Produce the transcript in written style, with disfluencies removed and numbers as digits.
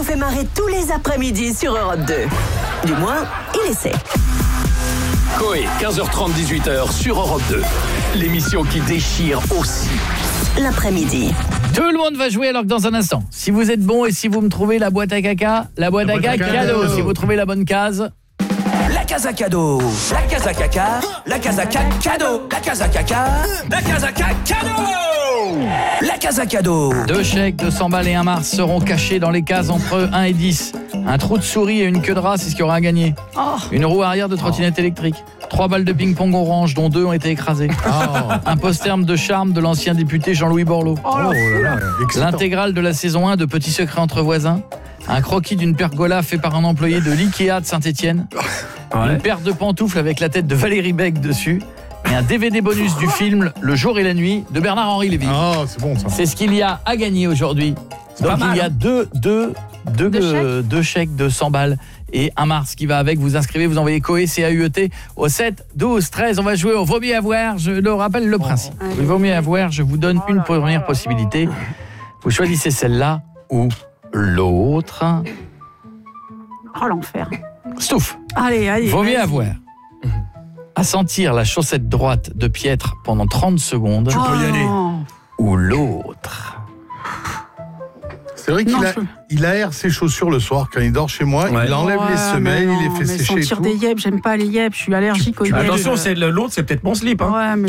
fait marrer tous les après-midi sur Europe 2. Du moins, il essaie. Coé, 15h30, 18h sur Europe 2. L'émission qui déchire aussi L'après-midi. Tout le monde va jouer alors que dans un instant, si vous êtes bon et si vous me trouvez la boîte à caca, la boîte à caca cadeau. Si vous trouvez la bonne case... La case à cadeau, la case à caca, la case à cadeau, la case à caca, la case à cadeau, la case à cadeau. 2 chèques de 100 balles et un Mars seront cachés dans les cases entre 1 et 10. Un trou de souris et une queue de rat, c'est ce qu'il y aura à gagner. Une roue arrière de trottinette électrique. 3 balles de ping-pong orange, dont 2 ont été écrasées. Un poster de charme de l'ancien député Jean-Louis Borloo. L'intégrale de la saison 1 de Petits secrets entre voisins. Un croquis d'une pergola fait par un employé de l'Ikea de Saint-Étienne. Une paire de pantoufles avec la tête de Valérie Beck dessus. Et un DVD bonus du film Le jour et la nuit de Bernard-Henri Lévy. Ah, c'est bon ça. C'est ce qu'il y a à gagner aujourd'hui. Donc il y a deux chèques de 100 balles et un Mars qui va avec. Vous inscrivez, vous envoyez Coé, C-A-U-E-T au 7, 12, 13. On va jouer au Vaut mieux avoir. Je le rappelle le principe. Il vaut mieux avoir. Je vous donne une première possibilité. Vous choisissez celle-là ou l'autre. Oh, l'enfer. Stouff. Allez. Vaut mieux avoir. À sentir la chaussette droite de Pietre pendant 30 secondes. Tu peux y aller. Ou l'autre. C'est vrai qu'il aère ses chaussures le soir quand il dort chez moi. Il enlève les semelles, il les fait sécher et tout. Sentir des yeux, j'aime pas les yeux, je suis allergique aux yeux. Attention, l'autre, c'est peut-être mon slip. Hein. Ouais, mais